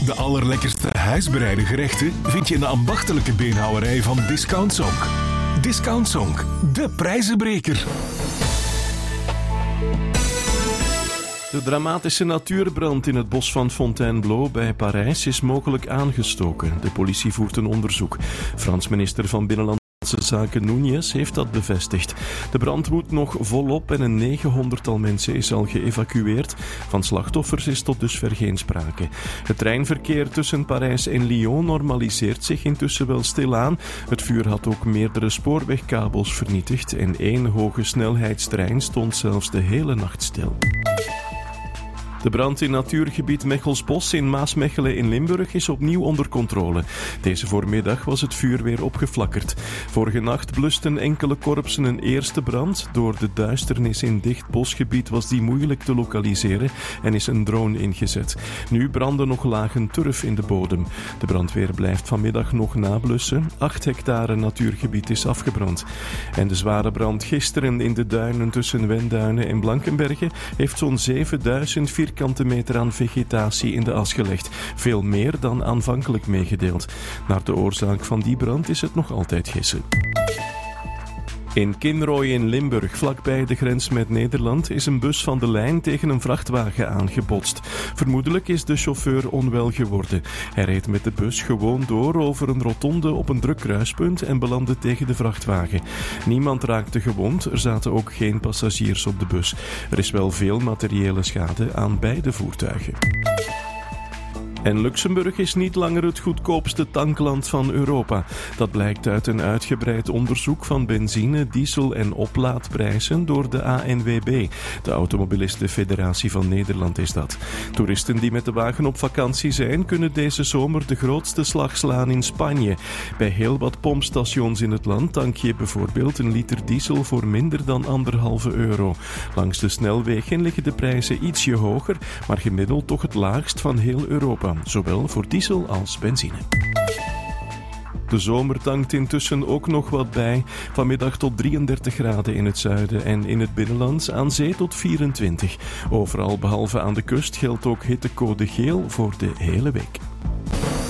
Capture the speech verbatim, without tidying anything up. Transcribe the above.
De allerlekkerste huisbereide gerechten vind je in de ambachtelijke beenhouwerij van Discount Zonk. Discount Zonk, de prijzenbreker. De dramatische natuurbrand in het bos van Fontainebleau bij Parijs is mogelijk aangestoken. De politie voert een onderzoek. Frans minister van Binnenlandse Zaken Núñez heeft dat bevestigd. De brand woedt nog volop en een negenhonderdtal mensen is al geëvacueerd. Van slachtoffers is tot dusver geen sprake. Het treinverkeer tussen Parijs en Lyon normaliseert zich intussen wel stilaan. Het vuur had ook meerdere spoorwegkabels vernietigd en één hoge snelheidstrein stond zelfs de hele nacht stil. De brand in natuurgebied Mechelsbos in Maasmechelen in Limburg is opnieuw onder controle. Deze voormiddag was het vuur weer opgeflakkerd. Vorige nacht blusten enkele korpsen een eerste brand. Door de duisternis in dicht bosgebied was die moeilijk te lokaliseren en is een drone ingezet. Nu branden nog lagen turf in de bodem. De brandweer blijft vanmiddag nog nablussen. Acht hectare natuurgebied is afgebrand. En de zware brand gisteren in de duinen tussen Wenduinen en Blankenberge heeft zo'n zevenduizend vierkante meter aan vegetatie in de as gelegd. Veel meer dan aanvankelijk meegedeeld. Naar de oorzaak van die brand is het nog altijd gissen. In Kinrooi in Limburg, vlakbij de grens met Nederland, is een bus van de lijn tegen een vrachtwagen aangebotst. Vermoedelijk is de chauffeur onwel geworden. Hij reed met de bus gewoon door over een rotonde op een druk kruispunt en belandde tegen de vrachtwagen. Niemand raakte gewond, er zaten ook geen passagiers op de bus. Er is wel veel materiële schade aan beide voertuigen. En Luxemburg is niet langer het goedkoopste tankland van Europa. Dat blijkt uit een uitgebreid onderzoek van benzine, diesel en oplaadprijzen door de A N W B. De Automobilistenfederatie van Nederland is dat. Toeristen die met de wagen op vakantie zijn, kunnen deze zomer de grootste slag slaan in Spanje. Bij heel wat pompstations in het land tank je bijvoorbeeld een liter diesel voor minder dan anderhalve euro. Langs de snelwegen liggen de prijzen ietsje hoger, maar gemiddeld toch het laagst van heel Europa. Zowel voor diesel als benzine. De zomer tankt intussen ook nog wat bij. Vanmiddag tot drieëndertig graden in het zuiden en in het binnenland, aan zee tot vierentwintig. Overal behalve aan de kust geldt ook hittecode geel voor de hele week.